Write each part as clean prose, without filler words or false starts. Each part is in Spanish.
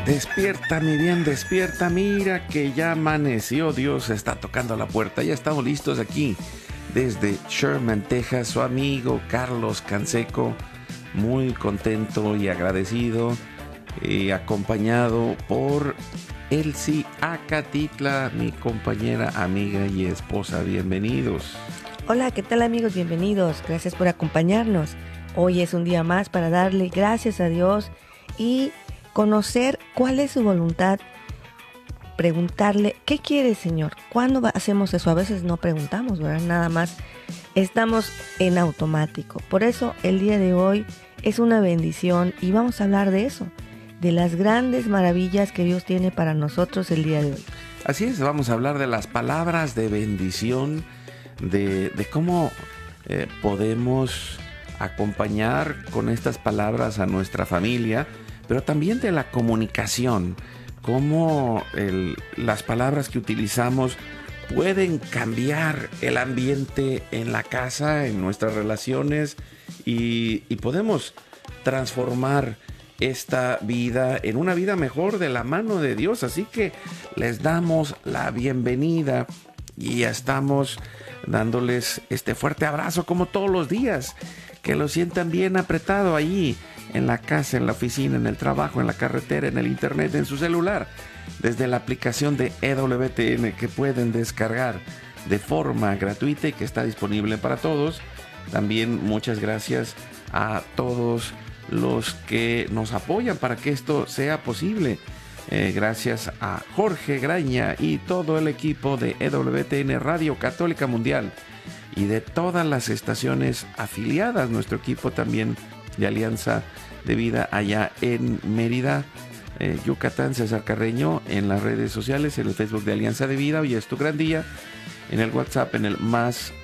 Despierta, mi bien, despierta, mira que ya amaneció, Dios está tocando la puerta, ya estamos listos aquí desde Sherman, Texas, su amigo Carlos Canseco, muy contento y agradecido, acompañado por Elsie Acatitla, mi compañera, amiga y esposa. Bienvenidos. Hola, ¿qué tal amigos? Bienvenidos, gracias por acompañarnos. Hoy es un día más para darle gracias a Dios y conocer cuál es su voluntad, preguntarle, ¿qué quiere, Señor? ¿Cuándo hacemos eso? A veces no preguntamos, ¿verdad? Nada más estamos en automático. Por eso el día de hoy es una bendición y vamos a hablar de eso, de las grandes maravillas que Dios tiene para nosotros el día de hoy. Así es, vamos a hablar de las palabras de bendición, de cómo podemos acompañar con estas palabras a nuestra familia, pero también de la comunicación, cómo las palabras que utilizamos pueden cambiar el ambiente en la casa, en nuestras relaciones, y podemos transformar esta vida en una vida mejor de la mano de Dios. Así que les damos la bienvenida y ya estamos dándoles este fuerte abrazo como todos los días, que lo sientan bien apretado allí en la casa, en la oficina, en el trabajo, en la carretera, en el internet, en su celular, desde la aplicación de EWTN que pueden descargar de forma gratuita y que está disponible para todos. También muchas gracias a todos los que nos apoyan para que esto sea posible. Gracias a Jorge Graña y todo el equipo de EWTN Radio Católica Mundial y de todas las estaciones afiliadas, nuestro equipo también de Alianza de Vida allá en Mérida, Yucatán, César Carreño, en las redes sociales, en el Facebook de Alianza de Vida. Hoy es tu gran día. En el WhatsApp en el más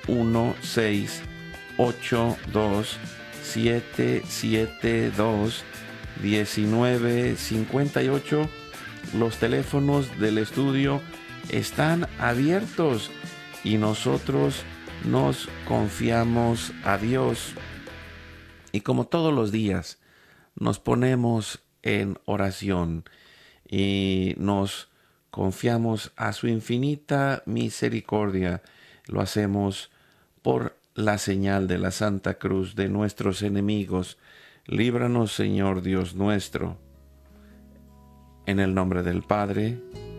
1-682-772-1958. Los teléfonos del estudio están abiertos y nosotros nos confiamos a Dios. Y como todos los días, nos ponemos en oración y nos confiamos a su infinita misericordia. Lo hacemos por la señal de la Santa Cruz de nuestros enemigos. Líbranos, Señor Dios nuestro. En el nombre del Padre,